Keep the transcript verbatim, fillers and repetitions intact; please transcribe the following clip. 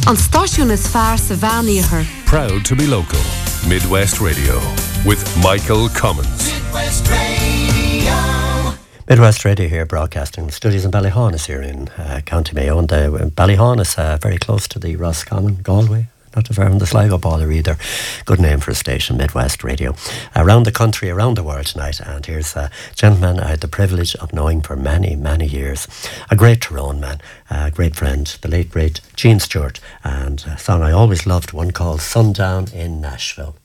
An stáisiún is fearr sa bhean-íothar. Proud to be local. Midwest Radio with Michael Cummins. Midwest Radio. Midwest Radio here, broadcasting studios in Ballyhaunis here in uh, County Mayo. And uh, Ballyhaunis, uh, very close to the Roscommon, Galway. Not too far from the Sligo border either. Good name for a station, Midwest Radio. Around the country, around the world tonight. And here's a gentleman I had the privilege of knowing for many, many years. A great Tyrone man, a great friend, the late great Gene Stewart. And a song I always loved, one called Sundown in Nashville.